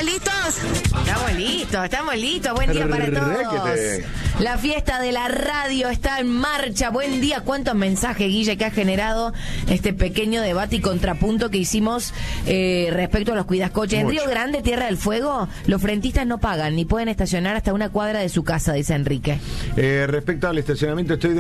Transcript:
listos? Estamos listos. Buen día para todos. La fiesta de la radio está en marcha. Buen día. ¿Cuántos mensajes, Guille, que ha generado este pequeño debate y contrapunto que hicimos respecto a los cuidascoches? En Río Grande, Tierra del Fuego, los frentistas no pagan ni pueden estacionar hasta una cuadra de su casa, dice Enrique. Respecto al estacionamiento, estoy